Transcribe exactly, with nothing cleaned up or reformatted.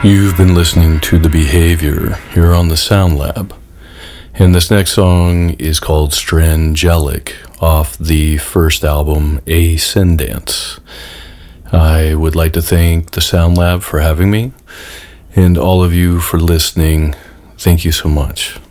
You've been listening to The Behavior here on the Sound Lab. And this next song is called Strangelic off the first album, Ascendance. I would like to thank the Sound Lab for having me, and all of you for listening. Thank you so much.